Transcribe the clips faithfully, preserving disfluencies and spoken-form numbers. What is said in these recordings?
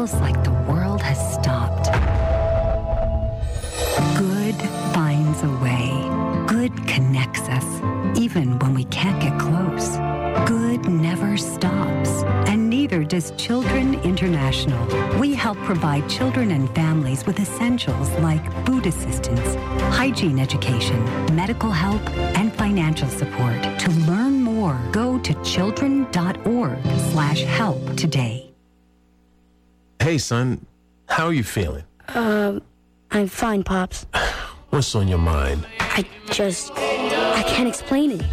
feels like the world has stopped. Good finds a way. Good connects us, even when we can't get close. Good never stops, and neither does Children International. We help provide children and families with essentials like food assistance, hygiene education, medical help, and financial support. To learn more, go to children.org slash help today. Hey, son, how are you feeling? Um, I'm fine, Pops. What's on your mind? I just, I can't explain it.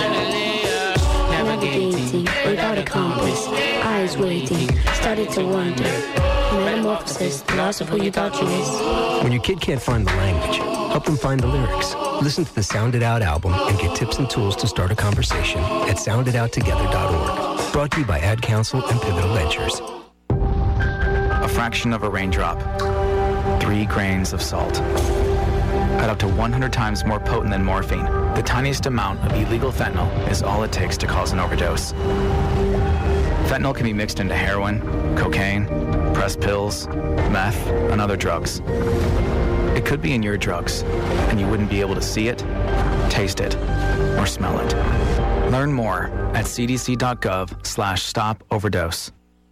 Navigating without a compass, eyes waiting, started to wonder. Metamorphosis, the loss of who you thought you was. When your kid can't find the language, help them find the lyrics. Listen to the Sound It Out album and get tips and tools to start a conversation at sound it out together dot org. Brought to you by Ad Council and Pivotal Ventures. A fraction of a raindrop, three grains of salt. At up to one hundred times more potent than morphine, the tiniest amount of illegal fentanyl is all it takes to cause an overdose. Fentanyl can be mixed into heroin, cocaine, pressed pills, meth, and other drugs. It could be in your drugs, and you wouldn't be able to see it, taste it, or smell it. Learn more at c d c dot gov slash stop overdose.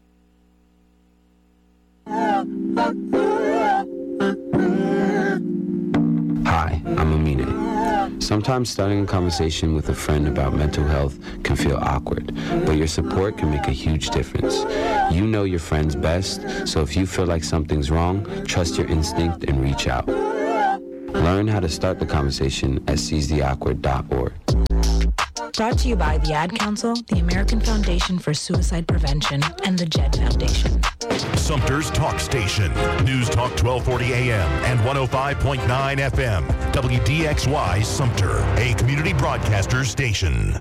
Hi, I'm Amine. Sometimes starting a conversation with a friend about mental health can feel awkward, but your support can make a huge difference. You know your friends best, so if you feel like something's wrong, trust your instinct and reach out. Learn how to start the conversation at seize the awkward dot org. Brought to you by the Ad Council, the American Foundation for Suicide Prevention, and the Jed Foundation. Sumter's Talk Station. News Talk twelve forty A M and one oh five point nine F M. W D X Y Sumter, a community broadcaster station.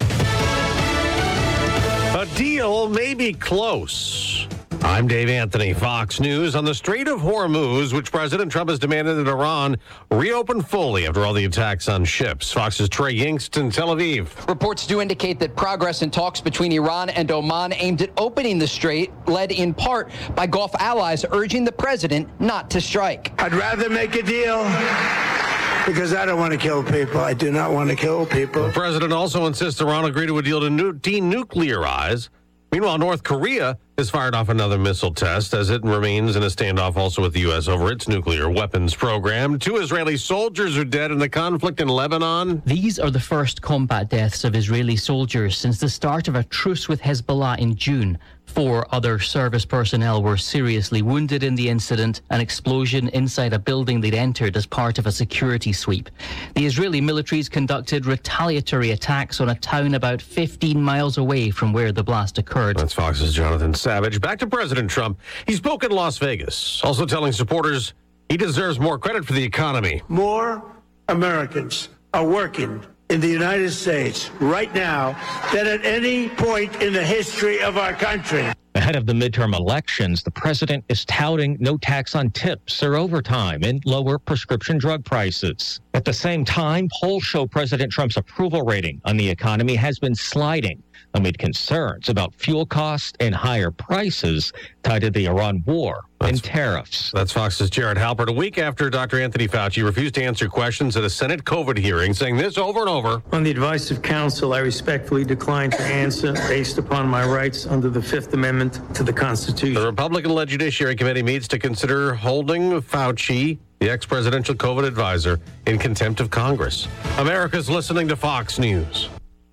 A deal may be close. I'm Dave Anthony, Fox News. On the Strait of Hormuz, which President Trump has demanded that Iran reopen fully after all the attacks on ships. Fox's Trey Yingst in Tel Aviv. Reports do indicate that progress in talks between Iran and Oman aimed at opening the strait, led in part by Gulf allies urging the president not to strike. I'd rather make a deal because I don't want to kill people. I do not want to kill people. The president also insists Iran agree to a deal to nu- denuclearize. Meanwhile, North Korea has fired off another missile test as it remains in a standoff also with the U S over its nuclear weapons program. Two Israeli soldiers are dead in the conflict in Lebanon. These are the first combat deaths of Israeli soldiers since the start of a truce with Hezbollah in June. Four other service personnel were seriously wounded in the incident, an explosion inside a building they'd entered as part of a security sweep. The Israeli militaries conducted retaliatory attacks on a town about fifteen miles away from where the blast occurred. That's Fox's Jonathan Savage. Back to President Trump. He spoke in Las Vegas, also telling supporters he deserves more credit for the economy. More Americans are working in the United States right now than at any point in the history of our country. Ahead of the midterm elections, the president is touting no tax on tips or overtime and lower prescription drug prices. At the same time, polls show President Trump's approval rating on the economy has been sliding amid concerns about fuel costs and higher prices tied to the Iran war that's, and tariffs. That's Fox's Jared Halpert. A week after Doctor Anthony Fauci refused to answer questions at a Senate COVID hearing, saying this over and over. On the advice of counsel, I respectfully decline to answer based upon my rights under the Fifth Amendment to the Constitution. The Republican-led Judiciary Committee meets to consider holding Fauci, the ex-presidential COVID advisor, in contempt of Congress. America's listening to Fox News.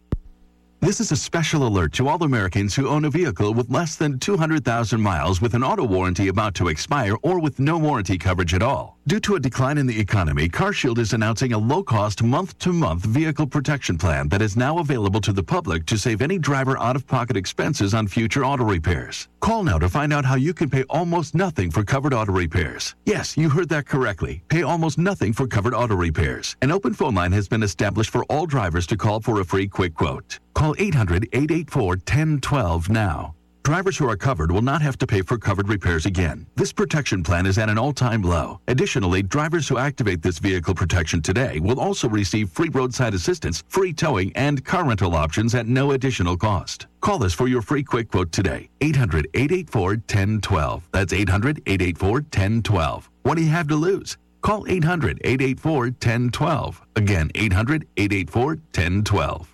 This is a special alert to all Americans who own a vehicle with less than two hundred thousand miles with an auto warranty about to expire or with no warranty coverage at all. Due to a decline in the economy, CarShield is announcing a low-cost month-to-month vehicle protection plan that is now available to the public to save any driver out-of-pocket expenses on future auto repairs. Call now to find out how you can pay almost nothing for covered auto repairs. Yes, you heard that correctly. Pay almost nothing for covered auto repairs. An open phone line has been established for all drivers to call for a free quick quote. Call eight hundred, eight eight four, one zero one two now. Drivers who are covered will not have to pay for covered repairs again. This protection plan is at an all-time low. Additionally, drivers who activate this vehicle protection today will also receive free roadside assistance, free towing, and car rental options at no additional cost. Call us for your free quick quote today. eight hundred, eight eight four, one zero one two. That's eight hundred, eight eight four, one zero one two. What do you have to lose? Call eight hundred, eight eight four, one zero one two. Again, eight hundred, eight eight four, one zero one two.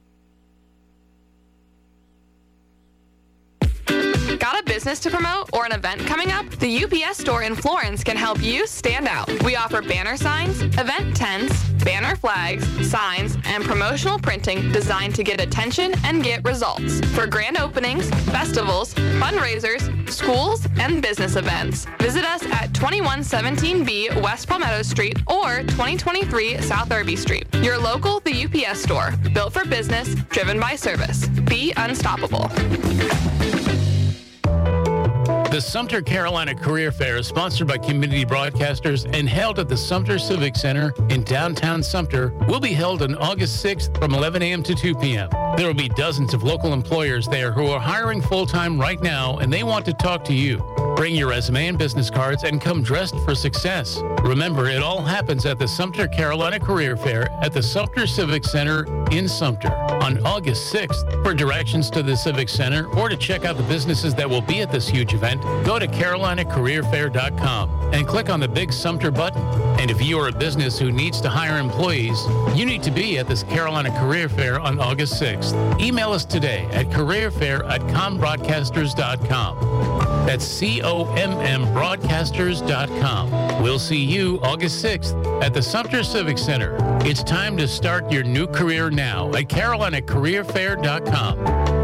Got a business to promote or an event coming up? The U P S store in Florence can help you stand out. We offer banner signs, event tents, banner flags, signs, and promotional printing designed to get attention and get results for grand openings, festivals, fundraisers, schools, and business events. Visit us at twenty-one seventeen B West Palmetto Street or twenty twenty-three South Irby Street. Your local The U P S store, built for business, driven by service. Be unstoppable. The Sumter Carolina Career Fair is sponsored by Community Broadcasters and held at the Sumter Civic Center in downtown Sumter. Will be held on August sixth from eleven a.m. to two p.m. There will be dozens of local employers there who are hiring full-time right now, and they want to talk to you. Bring your resume and business cards and come dressed for success. Remember, it all happens at the Sumter Carolina Career Fair at the Sumter Civic Center in Sumter on August sixth. For directions to the Civic Center or to check out the businesses that will be at this huge event, go to carolina career fair dot com and click on the big Sumter button. And if you are a business who needs to hire employees, you need to be at this Carolina Career Fair on August sixth. Email us today at careerfair at combroadcasters dot com. That's C O M M broadcasters dot com. We'll see you August sixth at the Sumter Civic Center. It's time to start your new career now at carolina career fair dot com.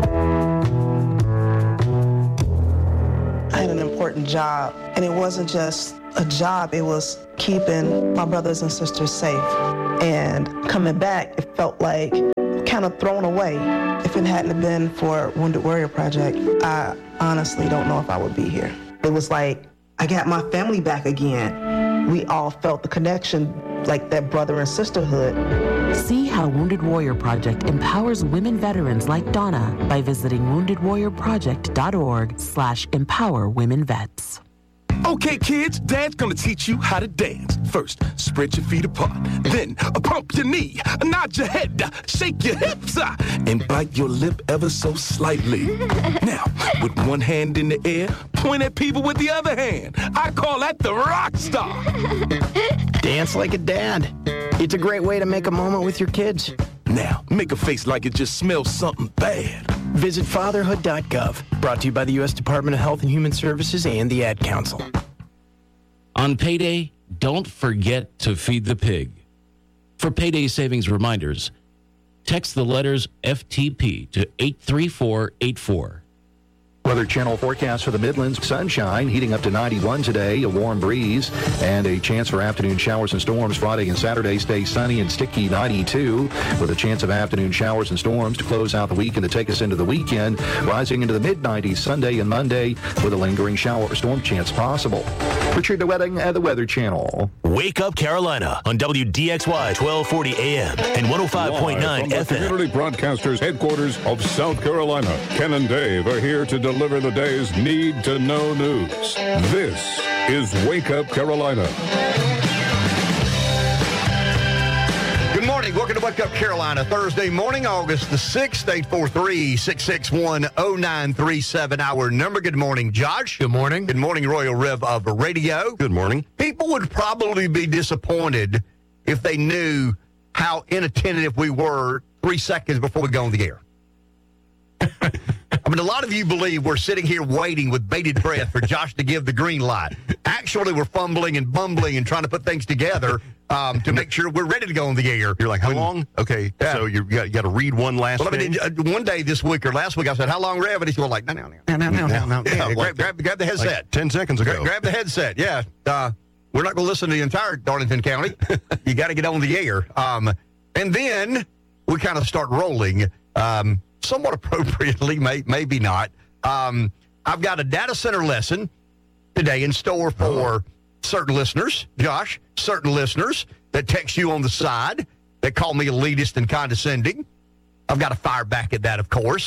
I had an important job, and it wasn't just a job, it was keeping my brothers and sisters safe. And coming back, it felt like kind of thrown away. If it hadn't been for Wounded Warrior Project, I honestly don't know if I would be here. It was like, I got my family back again. We all felt the connection, like that brother and sisterhood. See how Wounded Warrior Project empowers women veterans like Donna by visiting wounded warrior project dot org slash empower women vets. Okay, kids, Dad's gonna teach you how to dance. First, spread your feet apart. Then, uh, pump your knee, uh, nod your head, uh, shake your hips, uh, and bite your lip ever so slightly. Now, with one hand in the air, point at people with the other hand. I call that the rock star. Dance like a dad. It's a great way to make a moment with your kids. Now, make a face like it just smells something bad. Visit fatherhood dot gov. Brought to you by the U S Department of Health and Human Services and the Ad Council. On payday, don't forget to feed the pig. For payday savings reminders, text the letters F T P to eight three four eight four. Weather Channel forecast for the Midlands. Sunshine heating up to ninety-one today, a warm breeze, and a chance for afternoon showers and storms. Friday and Saturday stay sunny and sticky, ninety-two, with a chance of afternoon showers and storms to close out the week and to take us into the weekend, rising into the mid nineties Sunday and Monday with a lingering shower or storm chance possible. Richard DeWetting at the Weather Channel. Wake Up Carolina on W D X Y twelve forty A M and one oh five point nine F M. Community Broadcasters headquarters of South Carolina. Ken and Dave are here to deliver the day's need-to-know news. This is Wake Up Carolina. Good morning. Welcome to Wake Up Carolina. Thursday morning, August the sixth, eight four three, six six one, oh nine three seven. Our number. Good morning, Josh. Good morning. Good morning, Royal Rev of Radio. Good morning. People would probably be disappointed if they knew how inattentive we were three seconds before we go on the air. I mean, a lot of you believe we're sitting here waiting with bated breath for Josh to give the green light. Actually, we're fumbling and bumbling and trying to put things together um, to make sure we're ready to go on the air. You're like, how long? Okay, yeah. So you got, you got to read one last well, I mean, uh, one day this week or last week, I said, how long, Rev? And he's going like, no, no, no, no, no, no, no. Yeah, like grab, grab, grab the headset. Like ten seconds ago. Grab, grab the headset, yeah. Uh, we're not going to listen to the entire Darlington County. You got to get on the air. Um, and then we kind of start rolling. Um, somewhat appropriately, may, maybe not. Um, I've got a data center lesson today in store for oh. certain listeners, Josh, certain listeners that text you on the side, that call me elitist and condescending. I've got to fire back at that, of course.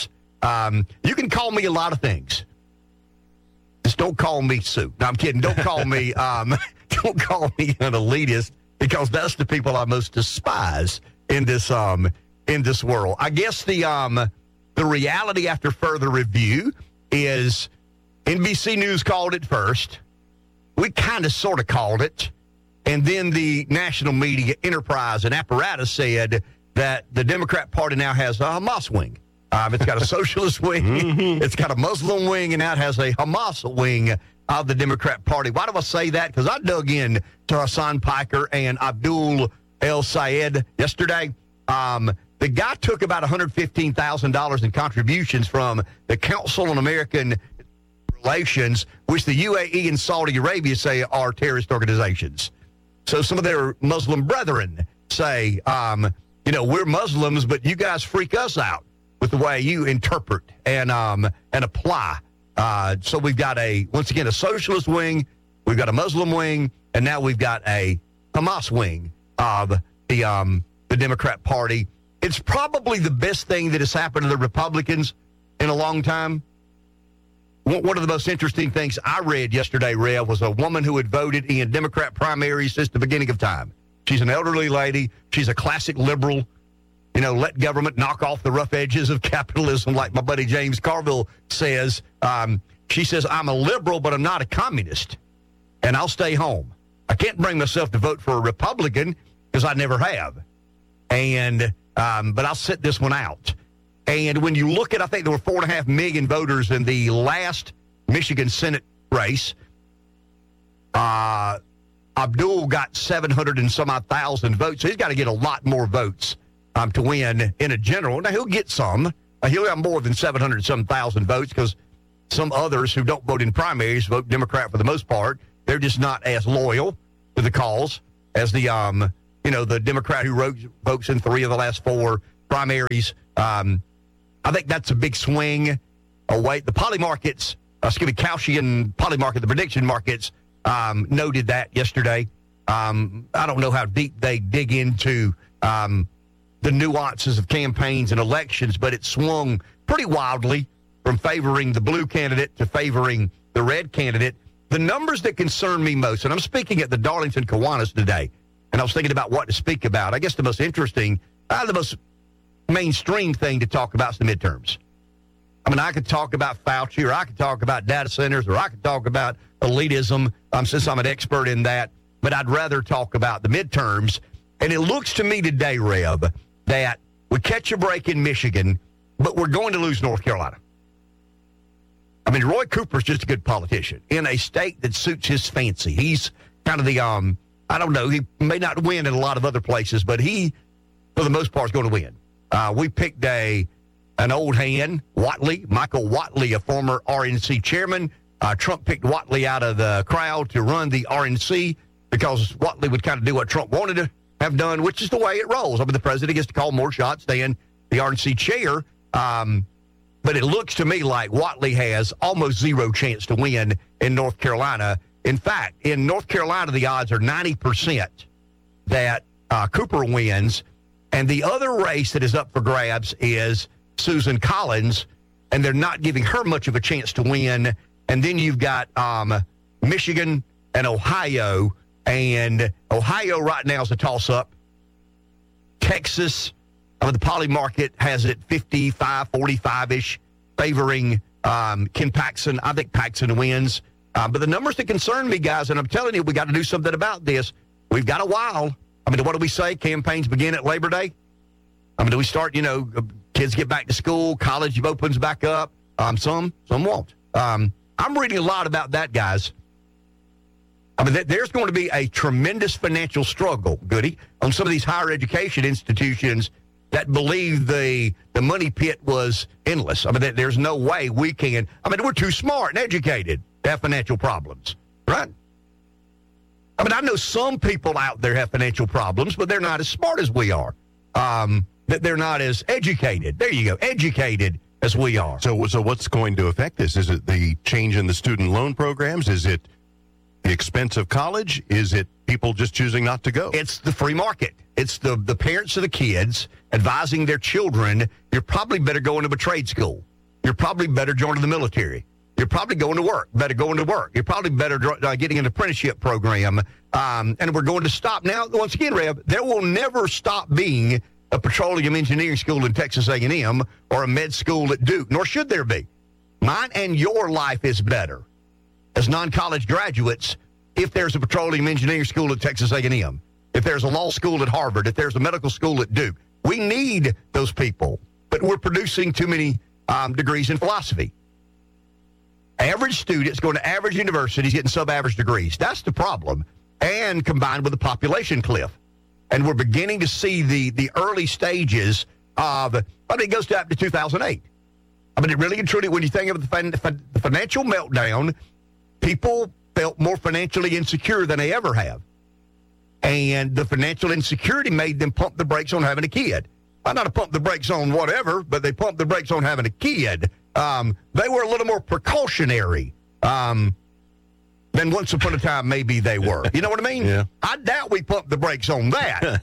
Um, you can call me a lot of things. Just don't call me Sue. No, I'm kidding. Don't call me. Um, don't call me an elitist, because that's the people I most despise in this um in this world. I guess the um the reality after further review is N B C News called it first. We kind of sort of called it. And then the national media enterprise and apparatus said that the Democrat Party now has a Hamas wing. Um, it's got a socialist wing. Mm-hmm. It's got a Muslim wing, and now it has a Hamas wing of the Democrat Party. Why do I say that? Because I dug in to Hassan Piker and Abdul El Sayed yesterday. Um, the guy took about one hundred fifteen thousand dollars in contributions from the Council on American Relations, which the U A E and Saudi Arabia say are terrorist organizations. So some of their Muslim brethren say, um, you know, we're Muslims, but you guys freak us out with the way you interpret and um, and apply. Uh, so we've got a, once again, a socialist wing, we've got a Muslim wing, and now we've got a Hamas wing of the um, the Democrat Party. It's probably the best thing that has happened to the Republicans in a long time. One of the most interesting things I read yesterday, Rev, was a woman who had voted in Democrat primaries since the beginning of time. She's an elderly lady. She's a classic liberal. You know, let government knock off the rough edges of capitalism, like my buddy James Carville says. Um, she says, I'm a liberal, but I'm not a communist, and I'll stay home. I can't bring myself to vote for a Republican because I never have. And um, but I'll sit this one out. And when you look at, I think there were four and a half million voters in the last Michigan Senate race. Uh, Abdul got seven hundred and some odd thousand votes, so he's got to get a lot more votes um, to win in a general. Now, he'll get some. Uh, he'll have more than seven hundred and some thousand votes, because some others who don't vote in primaries vote Democrat for the most part. They're just not as loyal to the cause as the, um, you know, the Democrat who wrote, votes in three of the last four primaries. Um, I think that's a big swing away. The poly markets, uh, excuse me, Kalshian poly market, the prediction markets, um, noted that yesterday. Um, I don't know how deep they dig into um, the nuances of campaigns and elections, but it swung pretty wildly from favoring the blue candidate to favoring the red candidate. The numbers that concern me most, and I'm speaking at the Darlington Kiwanis today, and I was thinking about what to speak about. I guess the most interesting, uh, the most mainstream thing to talk about is the midterms. I mean, I could talk about Fauci, or I could talk about data centers, or I could talk about elitism, um, since I'm an expert in that, but I'd rather talk about the midterms. And it looks to me today, Rev, that we catch a break in Michigan, but we're going to lose North Carolina. I mean, Roy Cooper's just a good politician in a state that suits his fancy. He's kind of the, um, I don't know, he may not win in a lot of other places, but he, for the most part, is going to win. Uh, we picked a an old hand, Whatley, Michael Whatley, a former R N C chairman. Uh, Trump picked Whatley out of the crowd to run the R N C because Whatley would kind of do what Trump wanted to have done, which is the way it rolls. I mean, the president gets to call more shots than the R N C chair. Um, but it looks to me like Whatley has almost zero chance to win in North Carolina. In fact, in North Carolina, the odds are ninety percent that uh, Cooper wins. And the other race that is up for grabs is Susan Collins, and they're not giving her much of a chance to win. And then you've got um, Michigan and Ohio, and Ohio right now is a toss-up. Texas, I mean, the poly market has it fifty-five, forty-five-ish, favoring um, Ken Paxton. I think Paxton wins. Uh, but the numbers that concern me, guys, and I'm telling you, we got to do something about this. We've got a while. I mean, what do we say? Campaigns begin at Labor Day? I mean, do we start, you know, kids get back to school, college opens back up? Um, some, some won't. Um, I'm reading a lot about that, guys. I mean, th- there's going to be a tremendous financial struggle, Goody, on some of these higher education institutions that believe the the money pit was endless. I mean, th- there's no way we can. I mean, we're too smart and educated to have financial problems, right? I mean, I know some people out there have financial problems, but they're not as smart as we are. Um, that they're not as educated. There you go, educated as we are. So, so what's going to affect this? Is it the change in the student loan programs? Is it the expense of college? Is it people just choosing not to go? It's the free market. It's the, the parents of the kids advising their children, you're probably better going to a trade school. you're probably better joining the military. You're probably going to work, better going to work. You're probably better uh, getting an apprenticeship program. Um, and we're going to stop. Now, once again, Rev, there will never stop being a petroleum engineering school in Texas A and M or a med school at Duke, nor should there be. Mine and your life is better as non-college graduates if there's a petroleum engineering school at Texas A and M, if there's a law school at Harvard, if there's a medical school at Duke. We need those people, but we're producing too many um, degrees in philosophy. Average students going to average universities getting sub-average degrees. That's the problem, and combined with the population cliff. And we're beginning to see the the early stages of, I mean, it goes up to two thousand eight. I mean, it really and truly, when you think of the, fin- the financial meltdown, people felt more financially insecure than they ever have. And the financial insecurity made them pump the brakes on having a kid. Well, not to pump the brakes on whatever, but they pumped the brakes on having a kid. Um, they were a little more precautionary um, than once upon a time maybe they were. You know what I mean? Yeah. I doubt we pumped the brakes on that.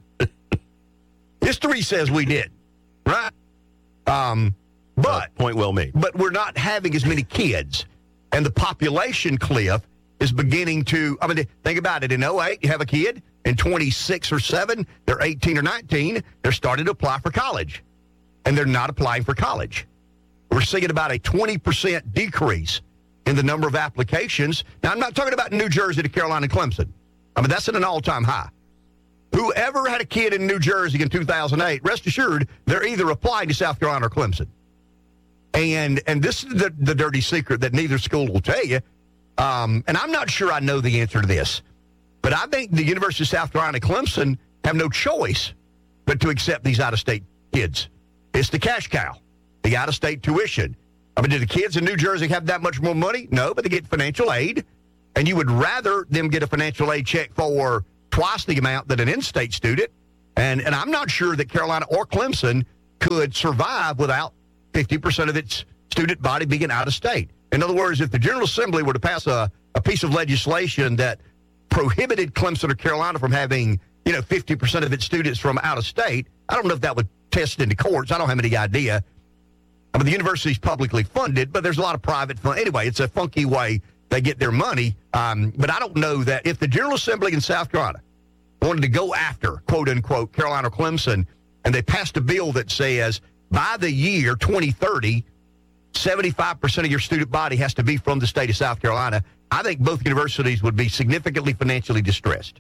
History says we did, right? Um, but uh, point well made. But we're not having as many kids, and the population cliff is beginning to. I mean, think about it. In oh eight, you have a kid. In twenty-six or seven, they're eighteen or nineteen. They're starting to apply for college, and they're not applying for college. We're seeing about a twenty percent decrease in the number of applications. Now, I'm not talking about New Jersey to Carolina and Clemson. I mean, that's at an all-time high. Whoever had a kid in New Jersey in two thousand eight, rest assured, they're either applying to South Carolina or Clemson. And and this is the, the dirty secret that neither school will tell you. Um, and I'm not sure I know the answer to this. But I think the University of South Carolina and Clemson have no choice but to accept these out-of-state kids. It's the cash cow, the out-of-state tuition. I mean, do the kids in New Jersey have that much more money? No, but they get financial aid. And you would rather them get a financial aid check for twice the amount than an in-state student. And, and I'm not sure that Carolina or Clemson could survive without fifty percent of its student body being out-of-state. In other words, if the General Assembly were to pass a, a piece of legislation that prohibited Clemson or Carolina from having, you know, fifty percent of its students from out of state, I don't know if that would test into courts. I don't have any idea. I mean, the university's publicly funded, but there's a lot of private fund. Anyway, it's a funky way they get their money. Um, but I don't know that if the General Assembly in South Carolina wanted to go after, quote unquote, Carolina or Clemson, and they passed a bill that says by the year twenty thirty, seventy-five percent of your student body has to be from the state of South Carolina, I think both universities would be significantly financially distressed.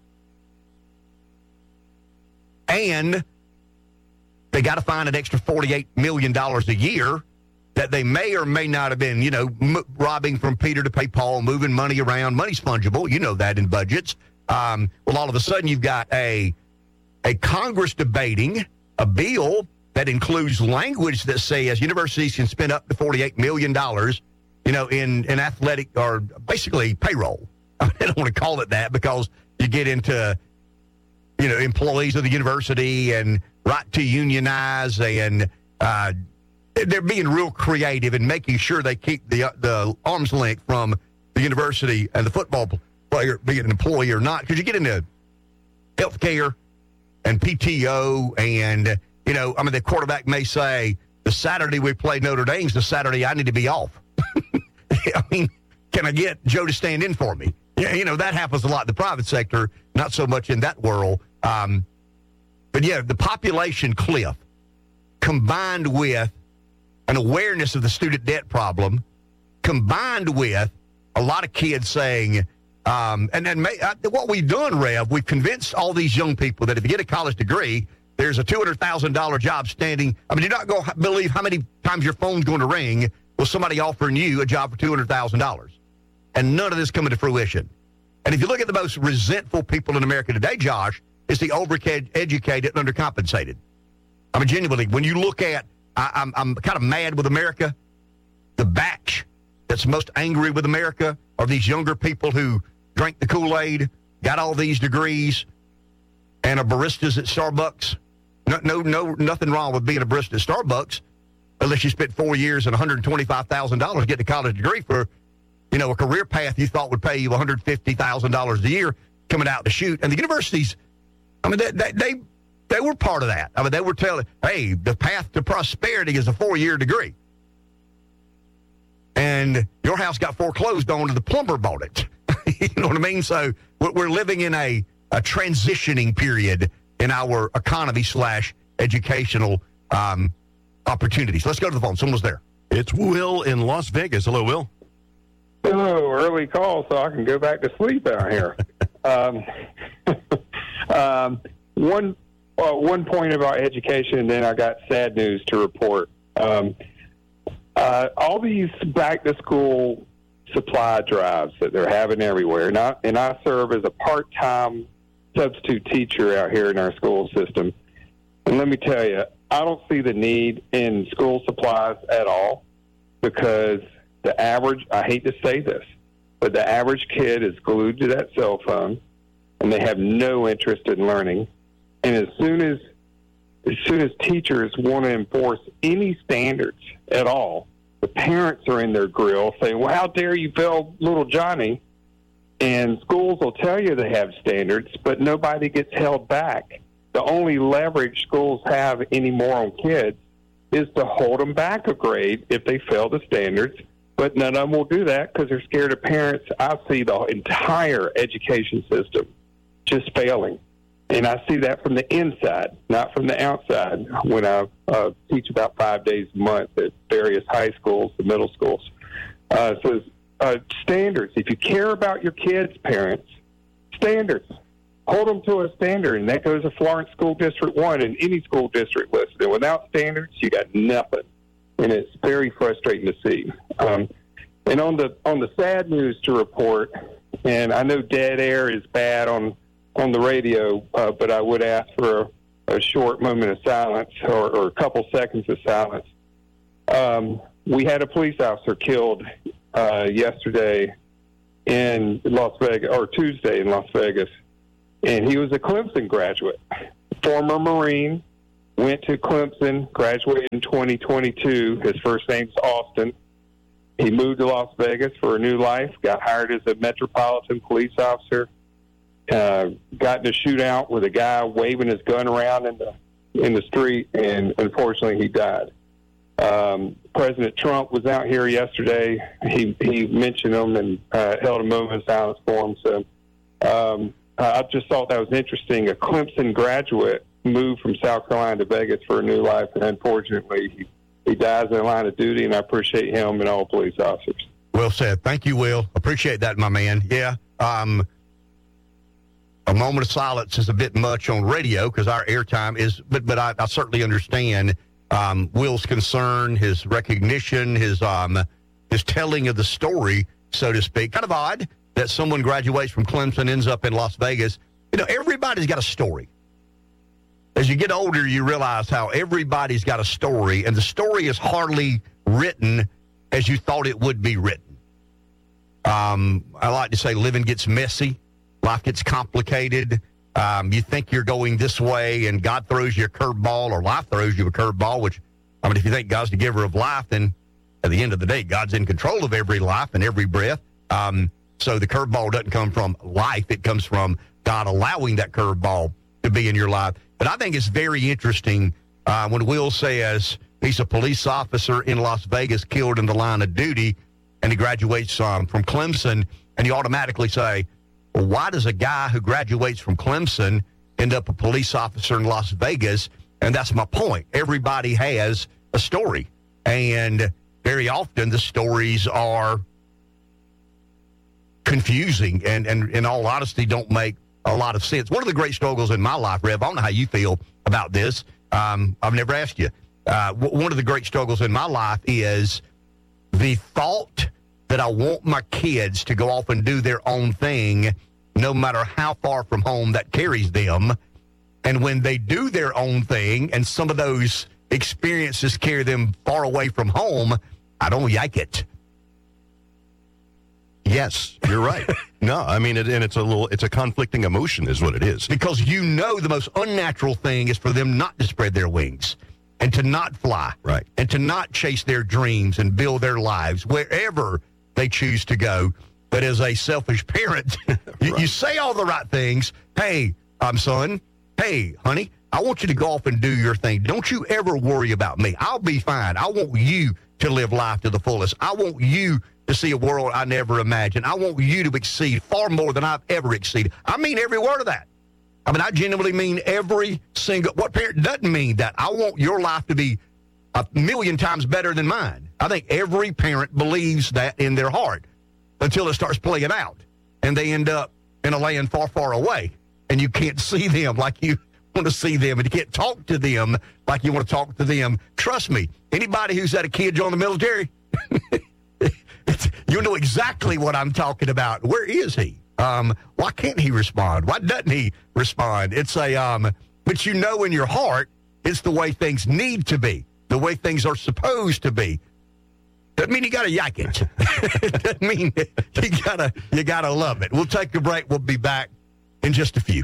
And they got to find an extra forty-eight million dollars a year that they may or may not have been, you know, m- robbing from Peter to pay Paul, moving money around. Money's fungible. You know that in budgets. Um, well, all of a sudden you've got a, a Congress debating a bill that includes language that says universities can spend up to forty-eight million dollars, you know, in, in athletic or basically payroll. I, mean, I don't want to call it that because you get into, you know, employees of the university and right to unionize, and uh, they're being real creative in making sure they keep the the arm's length from the university and the football player being an employee or not, because you get into health care and P T O and, you know, I mean, the quarterback may say, the Saturday we play Notre Dame's the Saturday I need to be off. I mean, can I get Joe to stand in for me? You know, that happens a lot in the private sector, not so much in that world. Um, but, yeah, the population cliff combined with an awareness of the student debt problem, combined with a lot of kids saying, um, and then may, uh, what we've done, Rev, we've convinced all these young people that if you get a college degree, there's a two hundred thousand dollars job standing. I mean, you're not going to believe how many times your phone's going to ring with somebody offering you a job for two hundred thousand dollars. And none of this coming to fruition. And if you look at the most resentful people in America today, Josh, it's the overeducated and undercompensated. I mean, genuinely, when you look at, I, I'm, I'm kind of mad with America. The batch that's most angry with America are these younger people who drank the Kool-Aid, got all these degrees, and are baristas at Starbucks. No, no, no, nothing wrong with being a barista at Starbucks, unless you spent four years and one hundred twenty-five thousand dollars getting a college degree for, you know, a career path you thought would pay you one hundred fifty thousand dollars a year coming out to shoot. And the universities, I mean, they, they, they, they were part of that. I mean, they were telling, hey, the path to prosperity is a four-year degree. and your house got foreclosed on and the plumber bought it. You know what I mean? So we're living in a, a transitioning period in our economy slash educational um, opportunities. Let's go to the phone. Someone's there. It's Will in Las Vegas. Hello, Will. Hello, early call so I can go back to sleep out here. um, um, one uh, one point about education, and then I got sad news to report. Um, uh, all these back-to-school supply drives that they're having everywhere, and I, and I serve as a part-time substitute teacher out here in our school system. And let me tell you, I don't see the need in school supplies at all, because the average, I hate to say this, but the average kid is glued to that cell phone, and they have no interest in learning. And as soon as as soon as teachers want to enforce any standards at all, the parents are in their grill saying, well, how dare you fail little Johnny? And schools will tell you they have standards, but nobody gets held back. The only leverage schools have anymore on kids is to hold them back a grade if they fail the standards, but none of them will do that because they're scared of parents. I see the entire education system just failing, and I see that from the inside, not from the outside, when I uh, teach about five days a month at various high schools and middle schools. Uh, so uh, standards, if you care about your kids, parents, standards. Hold them to a standard, and that goes to Florence School District one and any school district listed. And without standards, you got nothing, and it's very frustrating to see. Um, and on the on the sad news to report, and I know dead air is bad on on the radio, uh, but I would ask for a, a short moment of silence or, or a couple seconds of silence. Um, we had a police officer killed uh, yesterday in Las Vegas, or Tuesday in Las Vegas. And he was a Clemson graduate, former Marine, went to Clemson, graduated in twenty twenty-two. His first name's Austin. He moved to Las Vegas for a new life, got hired as a Metropolitan police officer, uh, got in a shootout with a guy waving his gun around in the in the street, and unfortunately he died. Um, President Trump was out here yesterday. He, he mentioned him and uh, held a moment of silence for him. So um, I just thought that was interesting. A Clemson graduate moved from South Carolina to Vegas for a new life, and unfortunately he, he dies in the line of duty, and I appreciate him and all police officers. Well said. Thank you, Will. Appreciate that, my man. Yeah. Um, a moment of silence is a bit much on radio because our airtime is, but but I, I certainly understand um, Will's concern, his recognition, his um, his telling of the story, so to speak. Kind of odd that someone graduates from Clemson, ends up in Las Vegas. You know, everybody's got a story. As you get older, you realize how everybody's got a story, and the story is hardly written as you thought it would be written. Um, I like to say living gets messy. Life gets complicated. Um, you think you're going this way, and God throws you a curveball, or life throws you a curveball, which, I mean, if you think God's the giver of life, then at the end of the day, God's in control of every life and every breath. Um, so the curveball doesn't come from life. It comes from God allowing that curveball to be in your life. But I think it's very interesting uh, when Will says he's a police officer in Las Vegas killed in the line of duty, and he graduates um, from Clemson, and you automatically say, well, why does a guy who graduates from Clemson end up a police officer in Las Vegas? And that's my point. Everybody has a story, and very often the stories are confusing and, and in all honesty, don't make a lot of sense. One of the great struggles in my life, Rev, I don't know how you feel about this. Um, I've never asked you. Uh, w- one of the great struggles in my life is the thought that I want my kids to go off and do their own thing, no matter how far from home that carries them. And when they do their own thing, and some of those experiences carry them far away from home, I don't like it. Yes, you're right. No, I mean, it, and it's a little, it's a conflicting emotion is what it is. Because you know the most unnatural thing is for them not to spread their wings and to not fly. Right. And to not chase their dreams and build their lives wherever they choose to go. But as a selfish parent, you, right. you say all the right things. Hey, um, son, hey, honey, I want you to go off and do your thing. Don't you ever worry about me. I'll be fine. I want you to live life to the fullest. I want you to see a world I never imagined. I want you to exceed far more than I've ever exceeded. I mean every word of that. I mean, I genuinely mean every single, what parent doesn't mean that? I want your life to be a million times better than mine. I think every parent believes that in their heart until it starts playing out. And they end up in a land far, far away. And you can't see them like you want to see them. And you can't talk to them like you want to talk to them. Trust me, anybody who's had a kid join the military, it's, you know exactly what I'm talking about. Where is he? Um, why can't he respond? Why doesn't he respond? It's a, um, but you know in your heart, it's the way things need to be, the way things are supposed to be. Doesn't mean you got to yak it. Doesn't mean you gotta you gotta love it. We'll take a break. We'll be back in just a few.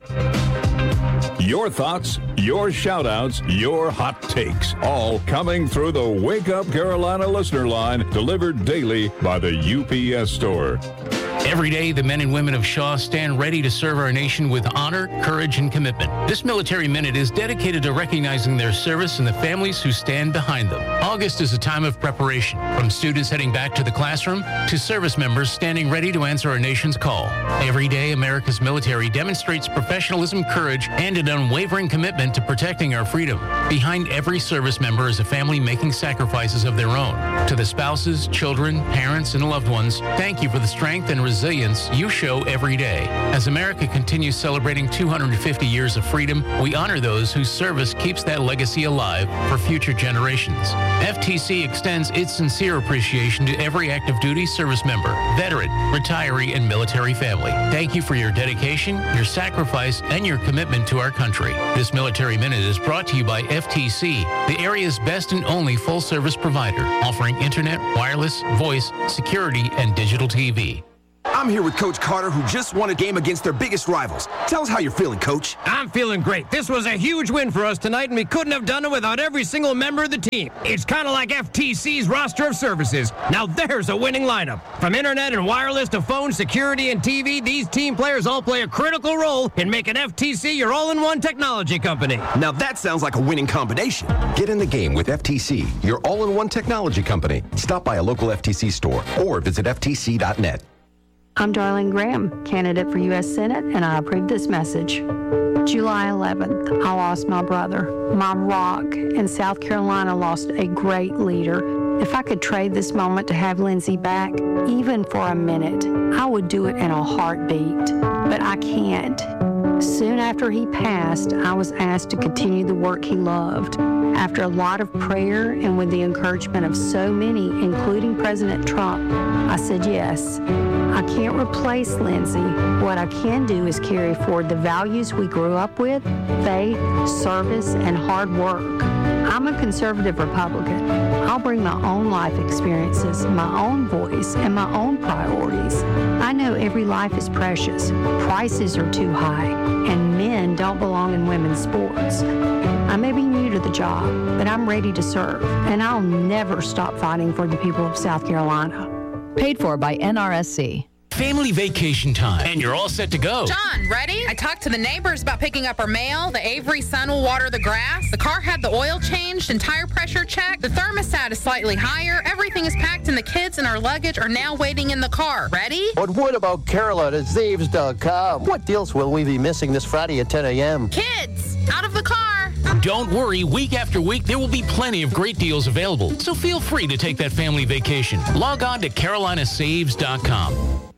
Your thoughts, your shout-outs, your hot takes, all coming through the Wake Up Carolina listener line, delivered daily by the U P S store. Every day, the men and women of Shaw stand ready to serve our nation with honor, courage, and commitment. This Military Minute is dedicated to recognizing their service and the families who stand behind them. August is a time of preparation, from students heading back to the classroom to service members standing ready to answer our nation's call. Every day, America's military demonstrates professionalism, courage, and an unwavering commitment to protecting our freedom. Behind every service member is a family making sacrifices of their own. To the spouses, children, parents, and loved ones, thank you for the strength and resilience you show every day. As America continues celebrating two hundred fifty years of freedom, we honor those whose service keeps that legacy alive for future generations. F T C extends its sincere appreciation to every active duty service member, veteran, retiree, and military family. Thank you for your dedication, your sacrifice, and your commitment to our country. This Military Minute is brought to you by F T C, the area's best and only full-service provider, offering internet, wireless, voice, security, and digital T V. I'm here with Coach Carter, who just won a game against their biggest rivals. Tell us how you're feeling, Coach. I'm feeling great. This was a huge win for us tonight, and we couldn't have done it without every single member of the team. It's kind of like F T C's roster of services. Now there's a winning lineup. From internet and wireless to phone, security, and T V, these team players all play a critical role in making F T C your all-in-one technology company. Now that sounds like a winning combination. Get in the game with F T C, your all-in-one technology company. Stop by a local F T C store or visit F T C dot net. I'm Darlene Graham, candidate for U S Senate, and I approve this message. July eleventh, I lost my brother, my rock, and South Carolina lost a great leader. If I could trade this moment to have Lindsey back, even for a minute, I would do it in a heartbeat. But I can't. Soon after he passed, I was asked to continue the work he loved. After a lot of prayer and with the encouragement of so many, including President Trump, I said yes. I can't replace Lindsey. What I can do is carry forward the values we grew up with, faith, service, and hard work. I'm a conservative Republican. I'll bring my own life experiences, my own voice, and my own priorities. I know every life is precious, prices are too high, and men don't belong in women's sports. I may be new to the job, but I'm ready to serve, and I'll never stop fighting for the people of South Carolina. Paid for by N R S C. Family vacation time, and you're all set to go. John, ready? I talked to the neighbors about picking up our mail. The Avery son will water the grass. The car had the oil changed and tire pressure checked. The thermostat is slightly higher. Everything is packed, and the kids and our luggage are now waiting in the car. Ready? But what about Carolina Zaves dot com? What deals will we be missing this Friday at ten a.m.? Kids, out of the car. Don't worry, week after week, there will be plenty of great deals available. So feel free to take that family vacation. Log on to Carolina Saves dot com.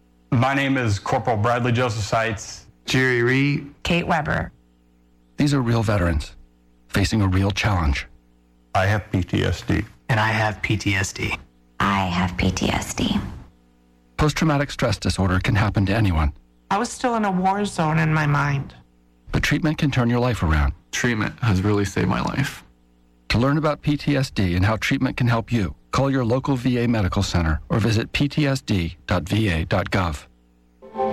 My name is Corporal Bradley Joseph Seitz. Jerry Reed. Kate Weber. These are real veterans facing a real challenge. I have P T S D. And I have P T S D. I have P T S D. Post-traumatic stress disorder can happen to anyone. I was still in a war zone in my mind. But treatment can turn your life around. Treatment has really saved my life. To learn about P T S D and how treatment can help you, call your local V A medical center or visit P T S D dot V A dot gov.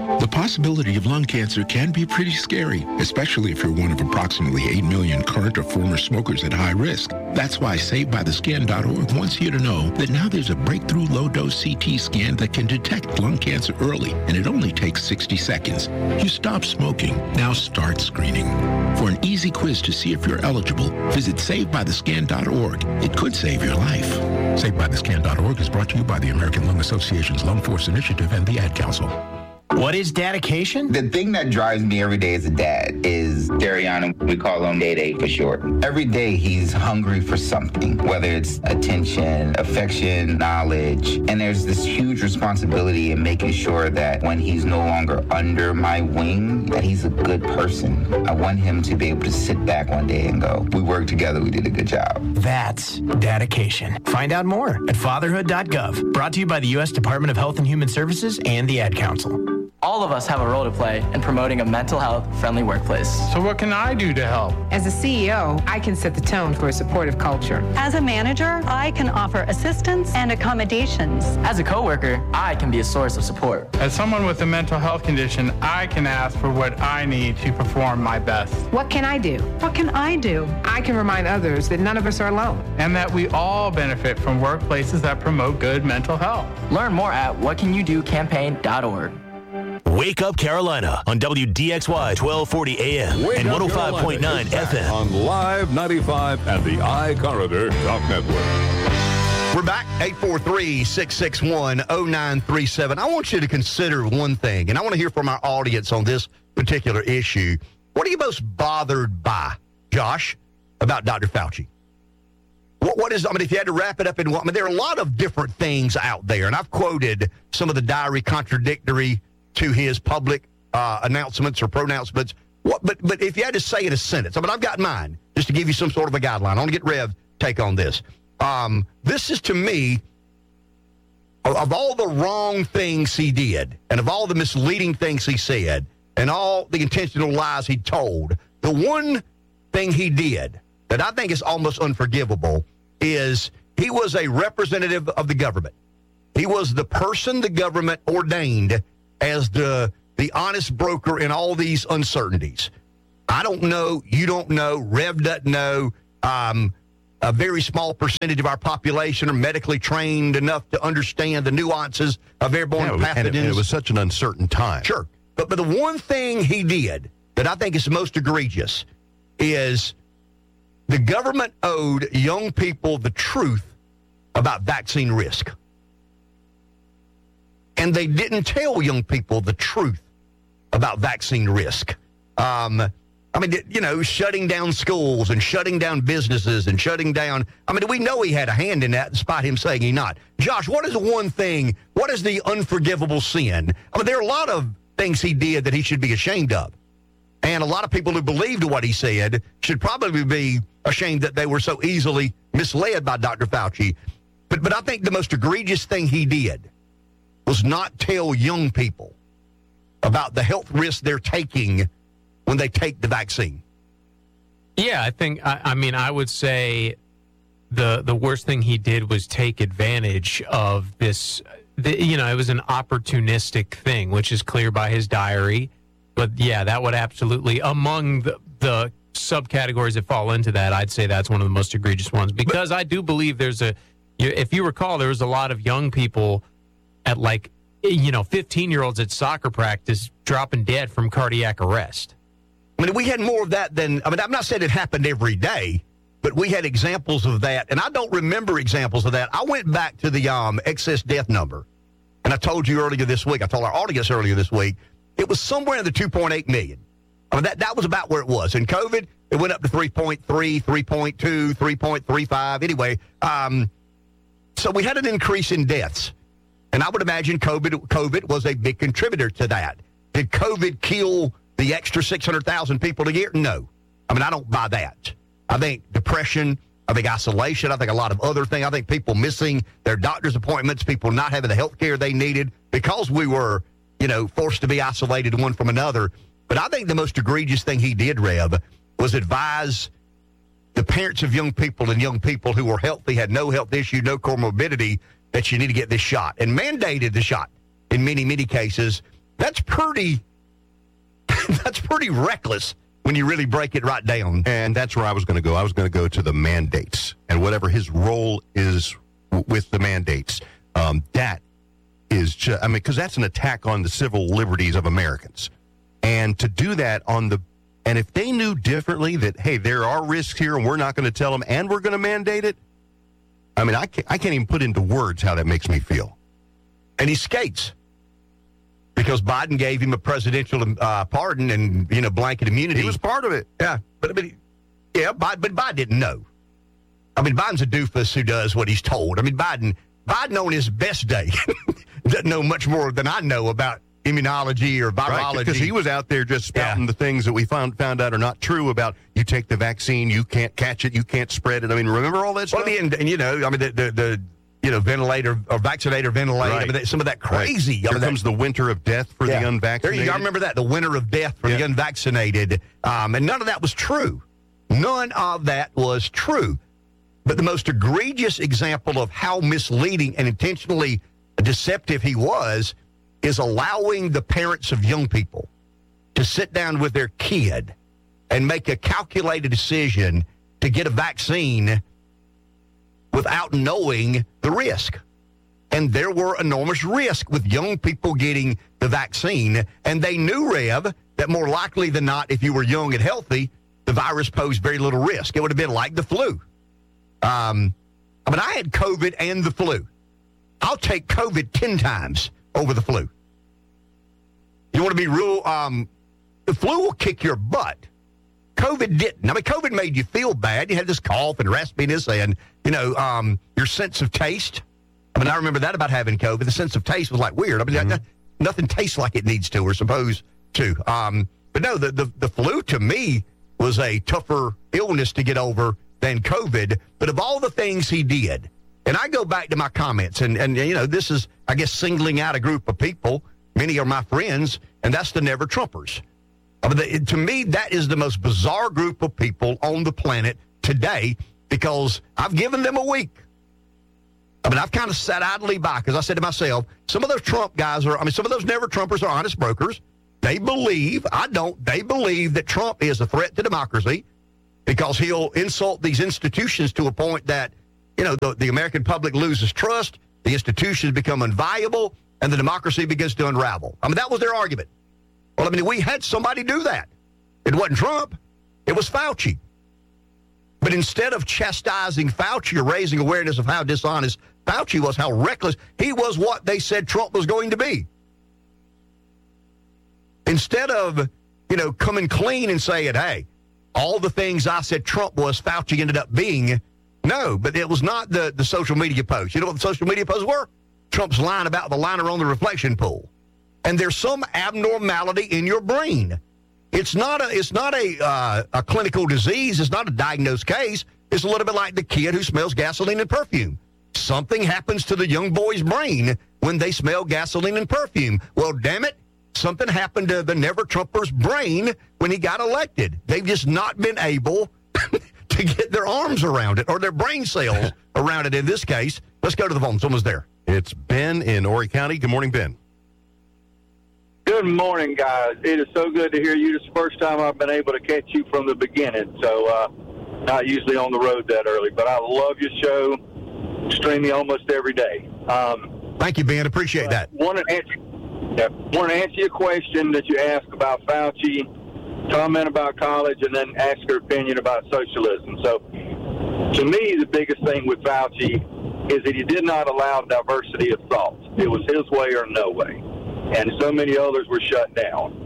The possibility of lung cancer can be pretty scary, especially if you're one of approximately eight million current or former smokers at high risk. That's why Saved By The Skin dot org wants you to know that now there's a breakthrough low-dose C T scan that can detect lung cancer early, and it only takes sixty seconds. You stop smoking, now start screening. For an easy quiz to see if you're eligible, visit Saved By The Skin dot org. It could save your life. Saved By The Skin dot org is brought to you by the American Lung Association's Lung Force Initiative and the Ad Council. What is dedication? The thing that drives me every day as a dad is Dariana. We call him Day Day for short. Every day he's hungry for something, whether it's attention, affection, knowledge. And there's this huge responsibility in making sure that when he's no longer under my wing, that he's a good person. I want him to be able to sit back one day and go, we worked together, we did a good job. That's dedication. Find out more at fatherhood dot gov. Brought to you by the U S Department of Health and Human Services and the Ad Council. All of us have a role to play in promoting a mental health friendly workplace. So what can I do to help? As a C E O, I can set the tone for a supportive culture. As a manager, I can offer assistance and accommodations. As a coworker, I can be a source of support. As someone with a mental health condition, I can ask for what I need to perform my best. What can I do? What can I do? I can remind others that none of us are alone. And that we all benefit from workplaces that promote good mental health. Learn more at what can you do campaign dot org. Wake Up Carolina on W D X Y twelve forty A M Wake and Up one oh five point nine F M. On Live ninety-five and the iCorridor Talk Network. We're back, eight four three, six six one, zero nine three seven. I want you to consider one thing, and I want to hear from our audience on this particular issue. What are you most bothered by, Josh, about Doctor Fauci? What, what is, I mean, if you had to wrap it up in one, I mean, there are a lot of different things out there, and I've quoted some of the diary contradictory to his public uh, announcements or pronouncements. What, but but if you had to say in a sentence, I mean, I've got mine, just to give you some sort of a guideline. I want to get Rev's take on this. Um, this is, to me, of, of all the wrong things he did, and of all the misleading things he said, and all the intentional lies he told, the one thing he did that I think is almost unforgivable is he was a representative of the government. He was the person the government ordained as the the honest broker in all these uncertainties. I don't know. You don't know. Rev doesn't know. Um, a very small percentage of our population are medically trained enough to understand the nuances of airborne yeah, pathogens. And it, and it was such an uncertain time. Sure. But, but the one thing he did that I think is most egregious is the government owed young people the truth about vaccine risk. And they didn't tell young people the truth about vaccine risk. Um, I mean, you know, shutting down schools and shutting down businesses and shutting down. I mean, we know he had a hand in that, despite him saying he not. Josh, what is the one thing? What is the unforgivable sin? I mean, there are a lot of things he did that he should be ashamed of. And a lot of people who believed what he said should probably be ashamed that they were so easily misled by Doctor Fauci. But, but I think the most egregious thing he did was not tell young people about the health risks they're taking when they take the vaccine. Yeah, I think, I, I mean, I would say the the worst thing he did was take advantage of this. The, you know, it was an opportunistic thing, which is clear by his diary. But, yeah, that would absolutely, among the, the subcategories that fall into that, I'd say that's one of the most egregious ones. Because I do believe there's a, if you recall, there was a lot of young people at like, you know, fifteen-year-olds at soccer practice dropping dead from cardiac arrest. I mean, we had more of that than, I mean, I'm not saying it happened every day, but we had examples of that. And I don't remember examples of that. I went back to the um, excess death number, and I told you earlier this week, I told our audience earlier this week, it was somewhere in the two point eight million. I mean, that, that was about where it was. In COVID, it went up to three point three, three point two, three point three five. Anyway, um, so we had an increase in deaths. And I would imagine COVID COVID was a big contributor to that. Did COVID kill the extra six hundred thousand people a year? No. I mean, I don't buy that. I think depression, I think isolation, I think a lot of other things. I think people missing their doctor's appointments, people not having the health care they needed because we were, you know, forced to be isolated one from another. But I think the most egregious thing he did, Rev, was advise the parents of young people and young people who were healthy, had no health issue, no comorbidity, that you need to get this shot, and mandated the shot in many, many cases. That's pretty, that's pretty reckless when you really break it right down. And that's where I was going to go. I was going to go to the mandates and whatever his role is w- with the mandates. Um, that is just, I mean, because that's an attack on the civil liberties of Americans. And to do that on the, and if they knew differently that, hey, there are risks here and we're not going to tell them and we're going to mandate it, I mean, I can't, I can't even put into words how that makes me feel. And he skates because Biden gave him a presidential uh, pardon and, you know, blanket immunity. He was part of it. Yeah. But, I mean, yeah, Biden, but Biden didn't know. I mean, Biden's a doofus who does what he's told. I mean, Biden, Biden on his best day doesn't know much more than I know about immunology or virology. Because right, he was out there just spouting yeah. the things that we found found out are not true about you take the vaccine, you can't catch it, you can't spread it. I mean, remember all that stuff? Well, I mean, and, and you know, I mean, the, the, the you know, ventilator or vaccinator ventilator, right. I mean, some of that crazy. Right. I mean, Here comes that, the winter of death for yeah. the unvaccinated. There you go. I remember that, the winter of death for yeah. the unvaccinated. Um, and none of that was true. None of that was true. But the most egregious example of how misleading and intentionally deceptive he was is allowing the parents of young people to sit down with their kid and make a calculated decision to get a vaccine without knowing the risk. And there were enormous risks with young people getting the vaccine. And they knew, Rev, that more likely than not, if you were young and healthy, the virus posed very little risk. It would have been like the flu. Um, I mean, I had COVID and the flu. I'll take COVID ten times over the flu. You want to be real, um, the flu will kick your butt. COVID didn't. I mean, COVID made you feel bad. You had this cough and raspiness and, you know, um, your sense of taste. I mean, I remember that about having COVID. The sense of taste was like weird. I mean, mm-hmm. nothing, nothing tastes like it needs to or supposed to. Um, but no, the, the, the flu to me was a tougher illness to get over than COVID. But of all the things he did, and I go back to my comments, and, and you know, this is, I guess, singling out a group of people. Many are my friends, and that's the Never Trumpers. I mean, the, to me, that is the most bizarre group of people on the planet today because I've given them a week. I mean, I've kind of sat idly by because I said to myself, some of those Trump guys are, I mean, some of those Never Trumpers are honest brokers. They believe, I don't, they believe that Trump is a threat to democracy because he'll insult these institutions to a point that, you know, the, the American public loses trust, the institutions become unviable, and the democracy begins to unravel. I mean, that was their argument. Well, I mean, we had somebody do that. It wasn't Trump. It was Fauci. But instead of chastising Fauci or raising awareness of how dishonest Fauci was, how reckless, he was what they said Trump was going to be. Instead of, you know, coming clean and saying, hey, all the things I said Trump was, Fauci ended up being. No, but it was not the, the social media posts. You know what the social media posts were? Trump's lying about the liner on the reflection pool. And there's some abnormality in your brain. It's not a it's not a uh, a clinical disease. It's not a diagnosed case. It's a little bit like the kid who smells gasoline and perfume. Something happens to the young boy's brain when they smell gasoline and perfume. Well, damn it, something happened to the Never Trumper's brain when he got elected. They've just not been able to get their arms around it or their brain cells around it in this case. Let's go to the phone. Someone's there. It's Ben in Horry County. Good morning, Ben. Good morning, guys. It is so good to hear you. This is the first time I've been able to catch you from the beginning, so uh, not usually on the road that early. But I love your show. Stream you almost every day. Um, Thank you, Ben. Appreciate that. Want to answer, yeah, want to answer your question that you asked about Fauci, comment about college, and then ask your opinion about socialism. So, to me, the biggest thing with Fauci is that he did not allow diversity of thought. It was his way or no way. And so many others were shut down.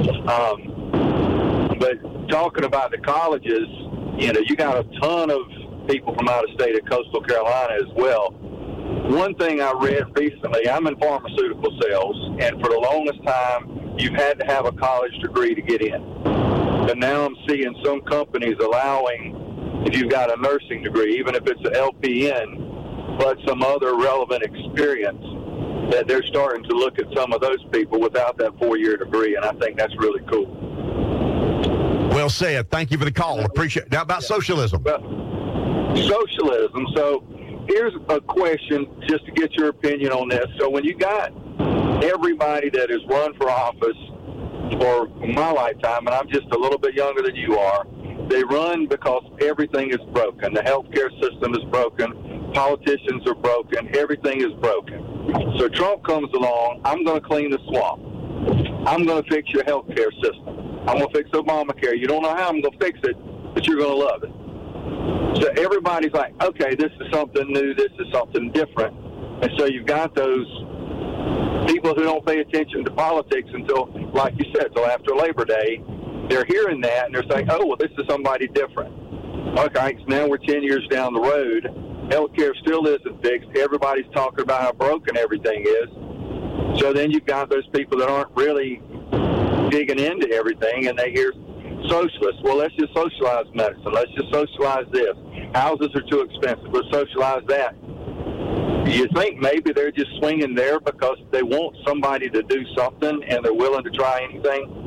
Um, but talking about the colleges, you know, you got a ton of people from out of state of coastal Carolina as well. One thing I read recently, I'm in pharmaceutical sales, and for the longest time, you've had to have a college degree to get in. But now I'm seeing some companies allowing, if you've got a nursing degree, even if it's an L P N, but some other relevant experience, that they're starting to look at some of those people without that four-year degree, and I think that's really cool. Well said. Thank you for the call. Appreciate it. Now about socialism. Well, socialism. So here's a question just to get your opinion on this. So when you got everybody that has run for office for my lifetime, and I'm just a little bit younger than you are, they run because everything is broken. The healthcare system is broken. Politicians are broken. Everything is broken. So Trump comes along, I'm going to clean the swamp. I'm going to fix your healthcare system. I'm going to fix Obamacare. You don't know how I'm going to fix it, but you're going to love it. So everybody's like, okay, this is something new. This is something different. And so you've got those people who don't pay attention to politics until, like you said, until after Labor Day. They're hearing that, and they're saying, oh, well, this is somebody different. Okay, so now we're ten years down the road. Healthcare still isn't fixed. Everybody's talking about how broken everything is. So then you've got those people that aren't really digging into everything, and they hear socialists. Well, let's just socialize medicine. Let's just socialize this. Houses are too expensive. Let's socialize that. You think maybe they're just swinging there because they want somebody to do something, and they're willing to try anything?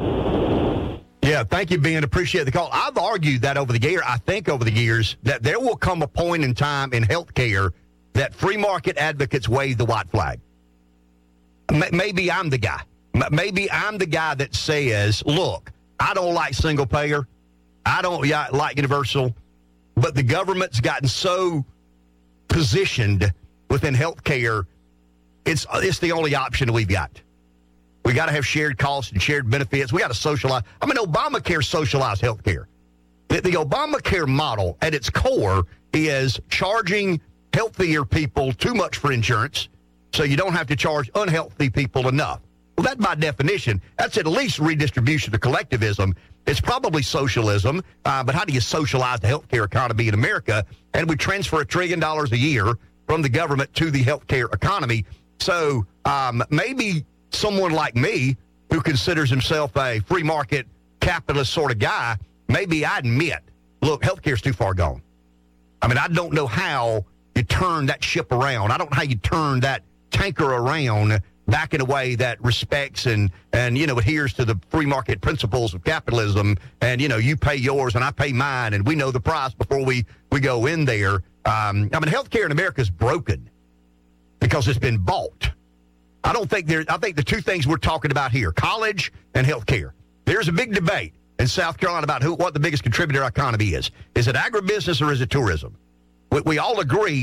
Yeah, thank you, Ben. Appreciate the call. I've argued that over the year, I think over the years, that there will come a point in time in healthcare that free market advocates wave the white flag. M- maybe I'm the guy. M- maybe I'm the guy that says, look, I don't like single payer. I don't yeah, like universal. But the government's gotten so positioned within healthcare, it's, it's the only option we've got. We got to have shared costs and shared benefits. We got to socialize. I mean, Obamacare socialized health care. The, the Obamacare model at its core is charging healthier people too much for insurance so you don't have to charge unhealthy people enough. Well, that by definition, that's at least redistribution of collectivism. It's probably socialism, uh, but how do you socialize the healthcare economy in America? And we transfer a trillion dollars a year from the government to the healthcare economy. So um, maybe someone like me who considers himself a free market capitalist sort of guy, maybe I admit, look, healthcare's too far gone. I mean, I don't know how you turn that ship around. I don't know how you turn that tanker around back in a way that respects and, and, you know, adheres to the free market principles of capitalism. And, you know, you pay yours and I pay mine, and we know the price before we, we go in there. Um, I mean, healthcare in America is broken because it's been bought. I don't think there. I think the two things we're talking about here, college and healthcare. There's a big debate in South Carolina about who, what the biggest contributor to our economy is. Is it agribusiness or is it tourism? We, we all agree